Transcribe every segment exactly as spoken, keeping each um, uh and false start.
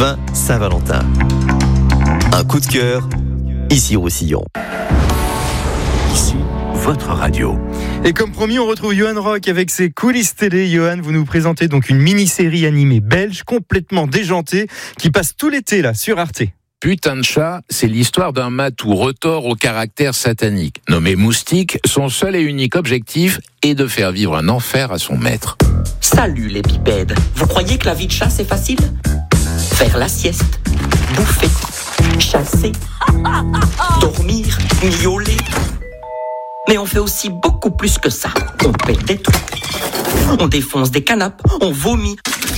vin Saint-Valentin. Un coup de cœur, ici Roussillon. Ici, votre radio. Et comme promis, on retrouve Johan Rock avec ses coulisses télé. Johan, vous nous présentez donc une mini-série animée belge complètement déjantée qui passe tout l'été là sur Arte. Putain de chat, c'est l'histoire d'un matou retors au caractère satanique. Nommé Moustique, son seul et unique objectif est de faire vivre un enfer à son maître. Salut les bipèdes, vous croyez que la vie de chat c'est facile ? Faire la sieste, bouffer, chasser, dormir, miauler. Mais on fait aussi beaucoup plus que ça. On pète des trucs, on défonce des canapes, on vomit.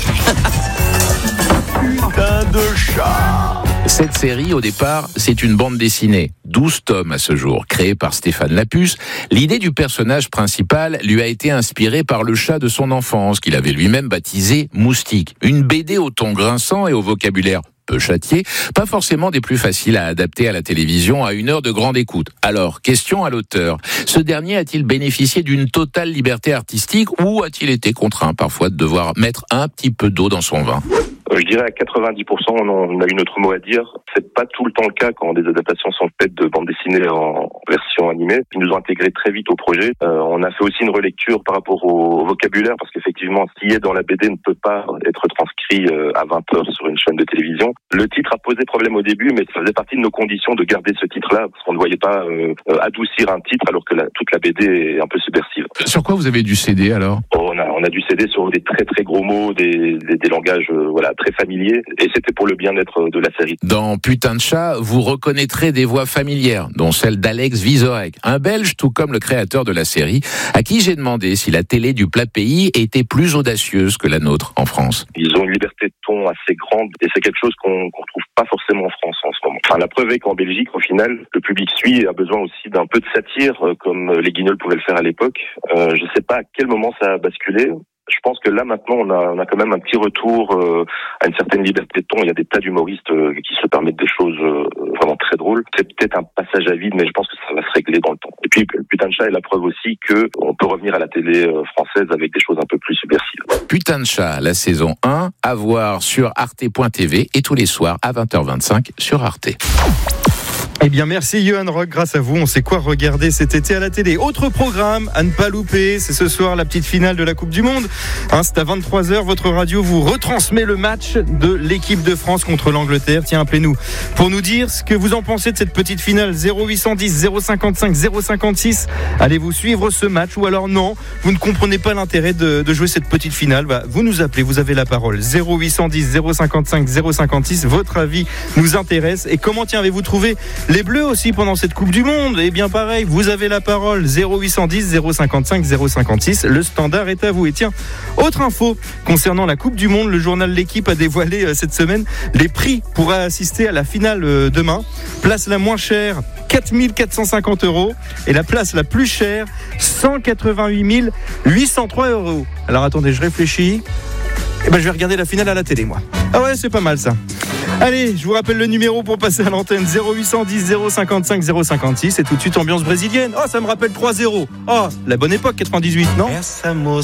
Putain de chat. Cette série, au départ, c'est une bande dessinée, douze tomes à ce jour, créée par Stéphane Lapuce. L'idée du personnage principal lui a été inspirée par le chat de son enfance, qu'il avait lui-même baptisé Moustique. Une B D au ton grinçant et au vocabulaire peu châtié, pas forcément des plus faciles à adapter à la télévision à une heure de grande écoute. Alors, question à l'auteur. Ce dernier a-t-il bénéficié d'une totale liberté artistique ou a-t-il été contraint parfois de devoir mettre un petit peu d'eau dans son vin ? Je dirais à quatre-vingt-dix pour cent, on a eu notre mot à dire. C'est pas tout le temps le cas quand des adaptations sont faites de bandes dessinées en version animée. Ils nous ont intégrés très vite au projet. Euh, on a fait aussi une relecture par rapport au vocabulaire parce qu'effectivement, ce qui est dans la B D ne peut pas être transcrit à vingt heures sur une chaîne de télévision. Le titre a posé problème au début, mais ça faisait partie de nos conditions de garder ce titre-là parce qu'on ne voyait pas euh, adoucir un titre alors que la, toute la B D est un peu subversive. Sur quoi vous avez dû céder alors ? oh, on, a, on a dû céder sur des très très gros mots, des, des, des langages euh, voilà très familier, et c'était pour le bien-être de la série. Dans Putain de chat, vous reconnaîtrez des voix familières, dont celle d'Alex Vizorek, un Belge tout comme le créateur de la série, à qui j'ai demandé si la télé du plat pays était plus audacieuse que la nôtre en France. Ils ont une liberté de ton assez grande, et c'est quelque chose qu'on qu'on retrouve pas forcément en France en ce moment. Enfin, la preuve est qu'en Belgique, au final, le public suit et a besoin aussi d'un peu de satire, comme les Guignols pouvaient le faire à l'époque. Euh, je sais pas à quel moment ça a basculé. Je pense que là, maintenant, on a, on a quand même un petit retour euh, à une certaine liberté de ton. Il y a des tas d'humoristes euh, qui se permettent des choses euh, vraiment très drôles. C'est peut-être un passage à vide, mais je pense que ça va se régler dans le temps. Et puis, Putain de chat est la preuve aussi que on peut revenir à la télé euh, française avec des choses un peu plus subversives. Putain de chat, la saison un, à voir sur arte point t v et tous les soirs à vingt heures vingt-cinq sur Arte. Eh bien, merci Johan Rock. Grâce à vous, on sait quoi regarder cet été à la télé. Autre programme à ne pas louper, c'est ce soir la petite finale de la Coupe du Monde. Hein, c'est à vingt-trois heures. Votre radio vous retransmet le match de l'équipe de France contre l'Angleterre. Tiens, appelez-nous pour nous dire ce que vous en pensez de cette petite finale. zéro huit cent dix zéro cinquante-cinq zéro cinquante-six. Allez-vous suivre ce match ou alors non, vous ne comprenez pas l'intérêt de, de jouer cette petite finale. Bah, vous nous appelez, vous avez la parole. zéro huit cent dix zéro cinquante-cinq zéro cinquante-six. Votre avis nous intéresse. Et comment tiens, avez-vous trouvé les Bleus aussi pendant cette Coupe du Monde? Eh bien pareil, vous avez la parole. Zéro huit cent dix zéro cinquante-cinq zéro cinquante-six. Le standard est à vous. Et tiens, autre info concernant la Coupe du Monde, le journal L'Équipe a dévoilé cette semaine les prix pour assister à la finale demain. Place la moins chère, quatre mille quatre cent cinquante euros, et la place la plus chère, cent quatre-vingt-huit mille huit cent trois euros. Alors attendez, je réfléchis. Eh ben je vais regarder la finale à la télé, moi. Ah ouais, c'est pas mal ça. Allez, je vous rappelle le numéro pour passer à l'antenne. Zéro huit cent dix zéro cinquante-cinq zéro cinquante-six. Et tout de suite ambiance brésilienne. Oh, ça me rappelle trois zéro. Oh, la bonne époque, quatre-vingt-dix-huit, non?